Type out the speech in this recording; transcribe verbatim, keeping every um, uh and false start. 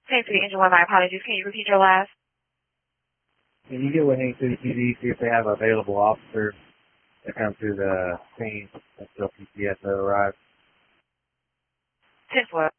Same City Engine one, my apologies. Can you repeat your last? Can you get with Haines City P D, see if they have available officers to come to the scene until P C S arrives? ten four.